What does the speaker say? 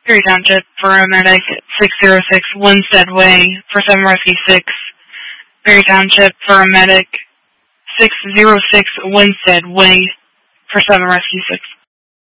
Perry Township, paramedic 606 Winstead Way for 7 Rescue 6. Perry Township, paramedic 606 Winstead Way for 7 Rescue 6.